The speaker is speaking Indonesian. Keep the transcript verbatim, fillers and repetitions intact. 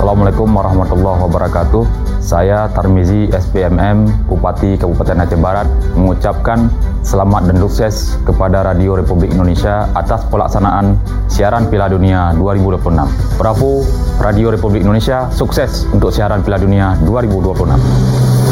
Assalamualaikum warahmatullahi wabarakatuh. Saya Tarmizi S P M M, Bupati Kabupaten Aceh Barat, mengucapkan selamat dan sukses kepada Radio Republik Indonesia atas pelaksanaan siaran Piala Dunia dua ribu dua puluh enam. Bravo Radio Republik Indonesia, sukses untuk siaran Piala Dunia dua ribu dua puluh enam.